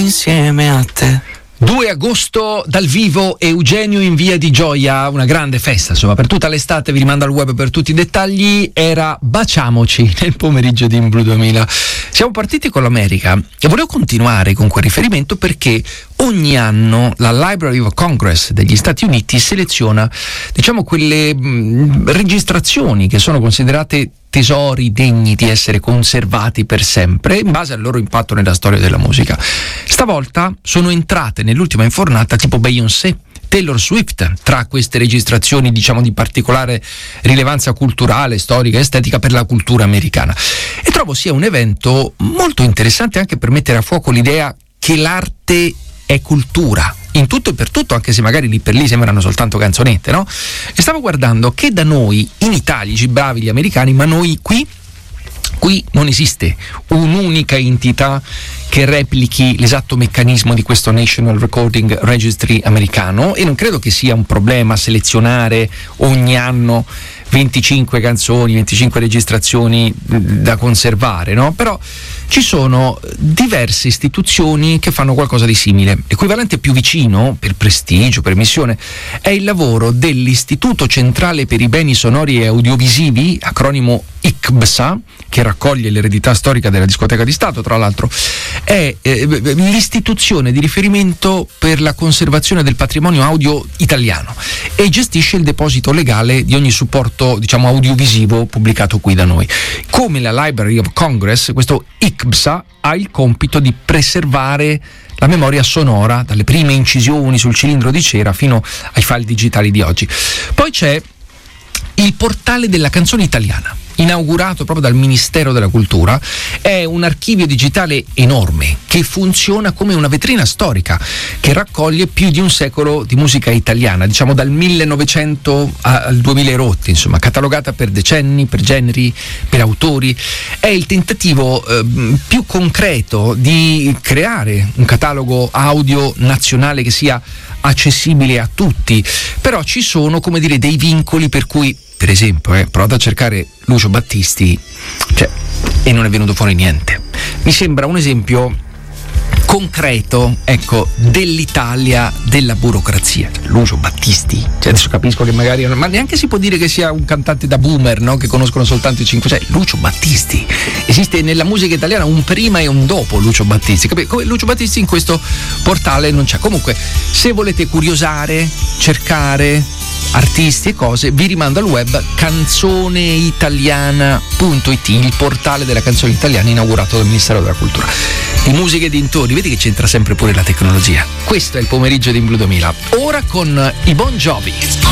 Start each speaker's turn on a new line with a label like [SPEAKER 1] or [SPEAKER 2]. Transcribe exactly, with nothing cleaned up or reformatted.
[SPEAKER 1] insieme a te.
[SPEAKER 2] due agosto dal vivo, Eugenio in Via di Gioia, una grande festa insomma per tutta l'estate, vi rimando al web per tutti i dettagli. Era Baciamoci nel pomeriggio di In Blu duemila. Siamo partiti con l'America e volevo continuare con quel riferimento perché ogni anno la Library of Congress degli Stati Uniti seleziona, diciamo, quelle mh, registrazioni che sono considerate tesori degni di essere conservati per sempre in base al loro impatto nella storia della musica. Stavolta sono entrate nell'ultima infornata tipo Beyoncé, Taylor Swift tra queste registrazioni, diciamo, di particolare rilevanza culturale, storica e estetica per la cultura americana, e trovo sia un evento molto interessante anche per mettere a fuoco l'idea che l'arte è cultura in tutto e per tutto, anche se magari lì per lì sembrano soltanto canzonette, no? E stavo guardando che da noi in Italia, ci bravi gli americani, ma noi qui qui non esiste un'unica entità che replichi l'esatto meccanismo di questo National Recording Registry americano, e non credo che sia un problema selezionare ogni anno venticinque canzoni, venticinque registrazioni da conservare, no? Però ci sono diverse istituzioni che fanno qualcosa di simile. L'equivalente più vicino, per prestigio, per missione, è il lavoro dell'Istituto Centrale per i Beni Sonori e Audiovisivi, acronimo I C B S A, che raccoglie l'eredità storica della discoteca di Stato, tra l'altro. È eh, l'istituzione di riferimento per la conservazione del patrimonio audio italiano e gestisce il deposito legale di ogni supporto, diciamo, audiovisivo pubblicato qui da noi. Come la Library of Congress, questo I C B S A ha il compito di preservare la memoria sonora dalle prime incisioni sul cilindro di cera fino ai file digitali di oggi. Poi c'è il portale della canzone italiana, inaugurato proprio dal Ministero della Cultura. È un archivio digitale enorme che funziona come una vetrina storica che raccoglie più di un secolo di musica italiana, diciamo dal millenovecento al duemila rotti, insomma, catalogata per decenni, per generi, per autori. È il tentativo eh, più concreto di creare un catalogo audio nazionale che sia accessibile a tutti, però ci sono, come dire, dei vincoli per cui, per esempio, eh, provate a cercare Lucio Battisti, cioè, e non è venuto fuori niente. Mi sembra un esempio concreto, ecco, dell'Italia della burocrazia. Lucio Battisti, cioè, adesso capisco che magari, ma neanche si può dire che sia un cantante da boomer, no? Che conoscono soltanto i cinque, cioè Lucio Battisti. Esiste nella musica italiana un prima e un dopo Lucio Battisti, capito? Come Lucio Battisti in questo portale non c'è. Comunque, se volete curiosare, cercare artisti e cose, vi rimando al web canzoneitaliana punto it, il portale della canzone italiana inaugurato dal Ministero della Cultura. Di musica e dintorni, vedi che c'entra sempre pure la tecnologia. Questo è il pomeriggio di In Blu duemila. Ora con i Bon Jovi.